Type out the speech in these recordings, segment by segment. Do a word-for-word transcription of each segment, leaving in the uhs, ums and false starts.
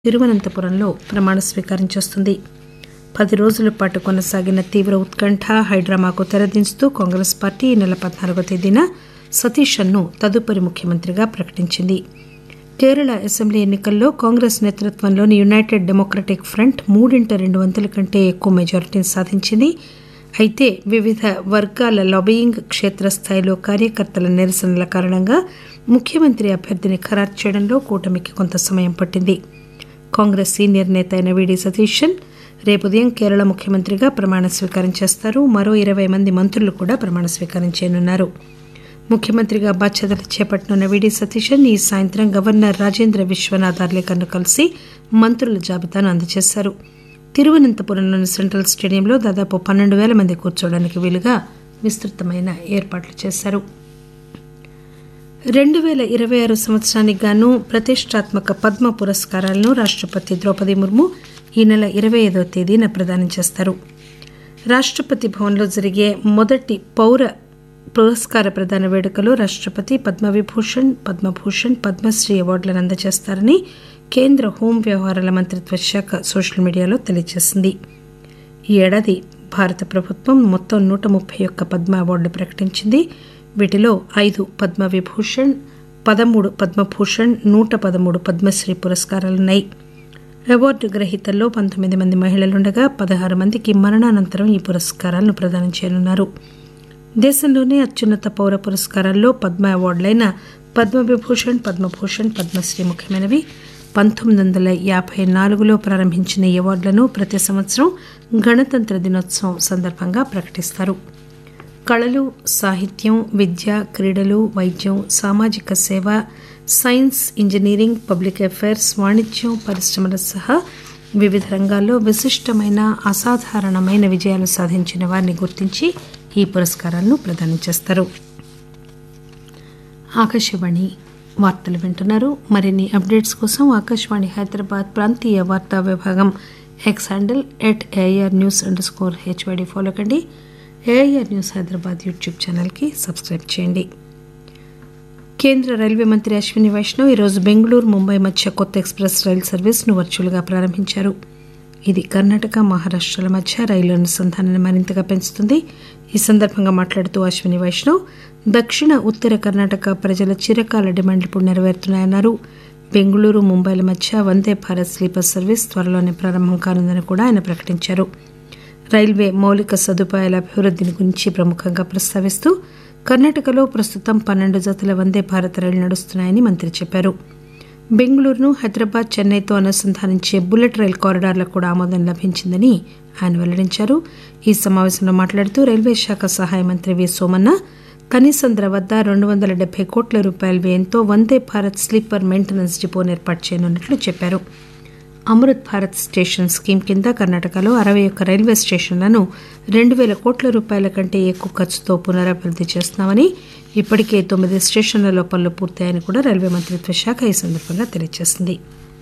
తిరువనంతపురంలో ప్రమాణ స్వీకారం చేస్తుంది. పది రోజుల పాటు కొనసాగిన తీవ్ర ఉత్కంఠ హైడ్రామాకు తెరదించుతూ కాంగ్రెస్ పార్టీ ఈ నెల పద్నాలుగో తేదీన సతీషన్ను తదుపరి ముఖ్యమంత్రిగా ప్రకటించింది. కేరళ అసెంబ్లీ ఎన్నికల్లో కాంగ్రెస్ నేతృత్వంలోని యునైటెడ్ డెమోక్రటిక్ ఫ్రంట్ మూడింట రెండు వంతుల కంటే ఎక్కువ మెజారిటీని సాధించింది. అయితే వివిధ వర్గాల లాబియింగ్, క్షేత్రస్థాయిలో కార్యకర్తల నిరసనల కారణంగా ముఖ్యమంత్రి అభ్యర్థిని ఖరారు చేయడంలో కూటమికి కొంత సమయం పట్టింది. కాంగ్రెస్ సీనియర్ నేత అయిన వీడీ సతీశన్ రేపు ఉదయం కేరళ ముఖ్యమంత్రిగా ప్రమాణ స్వీకారం చేస్తారు. మరో ఇరవై మంది మంత్రులు కూడా ప్రమాణ స్వీకారం చేయనున్నారు. ముఖ్యమంత్రిగా బాధ్యతలు చేపట్టనున్న వీడీ సతీశన్ ఈ సాయంత్రం గవర్నర్ రాజేంద్ర విశ్వనాథ్ అర్లేకర్ను కలిసి మంత్రుల జాబితాను అందజేశారు. తిరువనంతపురంలోని సెంట్రల్ స్టేడియంలో దాదాపు పన్నెండు వేల మంది కూర్చోవడానికి వీలుగా విస్తృతమైన ఏర్పాట్లు చేశారు. రెండు పేల ఇరవై ఆరు సంవత్సరానికి గాను ప్రతిష్టాత్మక పద్మ పురస్కారాలను రాష్టపతి ద్రౌపది ముర్ము ఈ నెల ఇరవై ఐదవ తేదీన ప్రదానం చేస్తారు. రాష్టపతి భవన్లో జరిగే మొదటి పౌర పురస్కార ప్రదాన వేడుకలో రాష్టపతి పద్మవిభూషణ్, పద్మభూషణ్, పద్మశ్రీ అవార్డులను అందజేస్తారని కేంద్ర హోం వ్యవహారాల మంత్రిత్వ శాఖ సోషల్ మీడియాలో తెలియజేసింది. ఈ ఏడాది భారత ప్రభుత్వం మొత్తం నూట ముప్పై ఒక్క పద్మ అవార్డులు ప్రకటించింది. వీటిలో ఐదు పద్మవిభూషణ్, పదమూడు పద్మభూషణ్, నూట పదమూడు పద్మశ్రీ పురస్కారాలున్నాయి. అవార్డు గ్రహీతల్లో పంతొమ్మిది మంది మహిళలుండగా పదహారు మందికి మరణానంతరం ఈ పురస్కారాలను ప్రదానం చేయనున్నారు. దేశంలోనే అత్యున్నత పౌర పురస్కారాల్లో పద్మ అవార్డులైన పద్మవిభూషణ్, పద్మభూషణ్, పద్మశ్రీ ముఖ్యమైనవి. పంతొమ్మిది వందల యాభై నాలుగులో ప్రారంభించిన ఈ అవార్డులను ప్రతి సంవత్సరం గణతంత్ర దినోత్సవం సందర్భంగా ప్రకటిస్తారు. కళలు, సాహిత్యం, విద్య, క్రీడలు, వైద్యం, సామాజిక సేవ, సైన్స్, ఇంజనీరింగ్, పబ్లిక్ అఫైర్స్, వాణిజ్యం, పరిశ్రమల సహా వివిధ రంగాల్లో విశిష్టమైన, అసాధారణమైన విజయాలు సాధించిన వారిని గుర్తించి ఈ పురస్కారాలను ప్రదానం చేస్తారు. ఆకాశవాణి వార్తలు వింటున్నారు. మరిన్ని అప్డేట్స్ కోసం ఆకాశవాణి హైదరాబాద్ ప్రాంతీయ వార్తా విభాగం X handle at AIR news under score HYD follow కండి. ఏఐఆర్ న్యూస్ హైదరాబాద్ యూట్యూబ్ ఛానల్కి సబ్స్క్రైబ్ చేయండి. కేంద్ర రైల్వే మంత్రి అశ్విని వైష్ణవ్ ఈరోజు బెంగళూరు, ముంబై మధ్య కొత్త ఎక్స్ప్రెస్ రైలు సర్వీస్ను వర్చువల్గా ప్రారంభించారు. ఇది కర్ణాటక, మహారాష్ట్రల మధ్య రైలు అనుసంధానాన్ని మరింతగా పెంచుతుంది. ఈ సందర్భంగా మాట్లాడుతూ అశ్విని వైష్ణవ్ దక్షిణ, ఉత్తర కర్ణాటక ప్రజల చిరకాల డిమాండ్లు ఇప్పుడు నెరవేరుతున్నాయన్నారు. బెంగళూరు, ముంబైల మధ్య వందే భారత్ స్లీపర్ సర్వీస్ త్వరలోనే ప్రారంభం కానుందని కూడా ఆయన ప్రకటించారు. రైల్వే మౌలిక సదుపాయాల అభివృద్ధిని గురించి ప్రముఖంగా ప్రస్తావిస్తూ కర్ణాటకలో ప్రస్తుతం పన్నెండు జతల వందే భారత్ రైళ్లు నడుస్తున్నాయని మంత్రి చెప్పారు. బెంగళూరును హైదరాబాద్, చెన్నైతో అనుసంధానించే బుల్లెట్ రైల్ కారిడార్లకు కూడా ఆమోదం లభించిందని ఆయన వెల్లడించారు. ఈ సమావేశంలో మాట్లాడుతూ రైల్వే శాఖ సహాయ మంత్రి వి సోమన్న కనీసంద్ర వద్ద రెండు వందల డెబ్బై కోట్ల రూపాయల వ్యయంతో వందే భారత్ స్లీపర్ మెయింటెనెన్స్ డిపోను ఏర్పాటు చేయనున్నట్లు చెప్పారు. అమృత్ భారత్ స్టేషన్ స్కీమ్ కింద కర్ణాటకలో అరవై ఒక్క రైల్వే స్టేషన్లను రెండు వేల కోట్ల రూపాయల కంటే ఎక్కువ ఖర్చుతో పునరభివృద్ధి చేస్తున్నామని, ఇప్పటికే తొమ్మిది స్టేషన్లలో పనులు పూర్తయ్యాయని కూడా రైల్వే మంత్రిత్వ శాఖ ఈ సందర్భంగా తెలియజేసింది.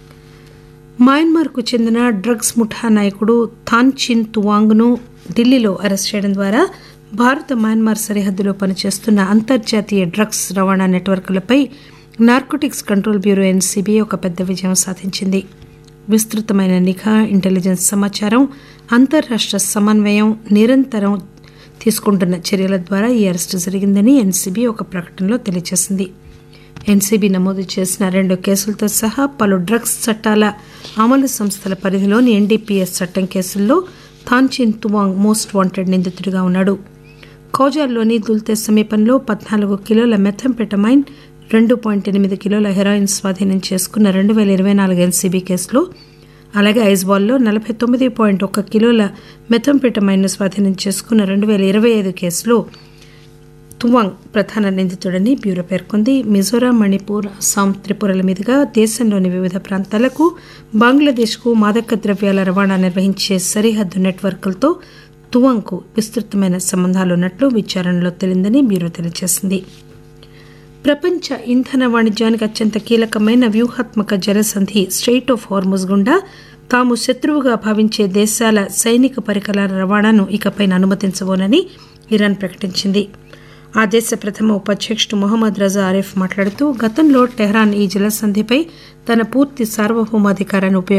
మయన్మార్కు చెందిన డ్రగ్స్ ముఠా నాయకుడు థాన్ చిన్ తువాంగ్ను ఢిల్లీలో అరెస్ట్ చేయడం ద్వారా భారత మయన్మార్ సరిహద్దులో పనిచేస్తున్న అంతర్జాతీయ డ్రగ్స్ రవాణా నెట్వర్క్లపై నార్కోటిక్స్ కంట్రోల్ బ్యూరో ఎన్సీబీ ఒక పెద్ద విజయం సాధించింది. విస్తృతమైన నిఘా, ఇంటెలిజెన్స్ సమాచారం, అంతర్రాష్ట్ర సమన్వయం, నిరంతరం తీసుకుంటున్న చర్యల ద్వారా ఈ అరెస్టు జరిగిందని ఎన్సీబీ ఒక ప్రకటనలో తెలియజేసింది. ఎన్సీబీ నమోదు చేసిన రెండు కేసులతో సహా పలు డ్రగ్స్ చట్టాల అమలు సంస్థల పరిధిలోని ఎన్డీపీఎస్ చట్టం కేసుల్లో థాన్చిన్ తువాంగ్ మోస్ట్ వాంటెడ్ నిందితుడిగా ఉన్నాడు. కౌజార్లోని దుల్తే సమీపంలో పద్నాలుగు కిలోల మెథంపెటమైన్, రెండు పాయింట్ ఎనిమిది కిలోల హెరాయిన్ స్వాధీనం చేసుకున్న రెండు వేల ఇరవై నాలుగు ఎన్సీబీ కేసులో, అలాగే ఐజ్వాల్లో నలభై తొమ్మిది పాయింట్ ఒక్క కిలోల మెథంపెటమైన్ను స్వాధీనం చేసుకున్న రెండు వేల ఇరవై ఐదు కేసులో తువాంగ్ ప్రధాన నిందితుడని బ్యూరో పేర్కొంది. మిజోరాం, మణిపూర్, అస్సాం, త్రిపురల మీదుగా దేశంలోని వివిధ ప్రాంతాలకు, బంగ్లాదేశ్కు మాదక ద్రవ్యాల రవాణా నిర్వహించే సరిహద్దు నెట్వర్క్లతో తువాంగ్కు విస్తృతమైన సంబంధాలున్నట్లు విచారణలో తేలిందని బ్యూరో తెలియజేసింది. ప్రపంచ ఇంధన వాణిజ్యానికి అత్యంత కీలకమైన వ్యూహాత్మక జలసంధి స్ట్రెయిట్ ఆఫ్ హార్ముజ్ గుండా తాము శత్రువుగా భావించే దేశాల సైనిక పరికరాల రవాణాను ఇకపై అనుమతించబోనని ఇరాన్ ప్రకటించింది. ఆ దేశ ప్రథమ ఉపాధ్యక్షుడు మొహమ్మద్ రజా ఆరిఫ్ మాట్లాడుతూ గతంలో టెహ్రాన్ ఈ జలసంధిపై తన పూర్తి సార్వభౌమాధికారాన్ని ఉపయోగించుకుంది